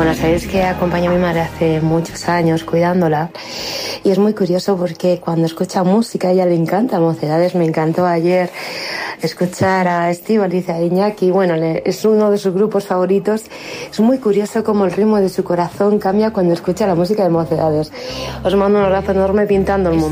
Bueno, sabéis que acompaño a mi madre hace muchos años cuidándola y es muy curioso porque cuando escucha música a ella le encanta Mocedades. Me encantó ayer escuchar a Estíbaliz, a Iñaki, bueno, es uno de sus grupos favoritos. Es muy curioso cómo el ritmo de su corazón cambia cuando escucha la música de Mocedades. Os mando un abrazo enorme pintando el mundo.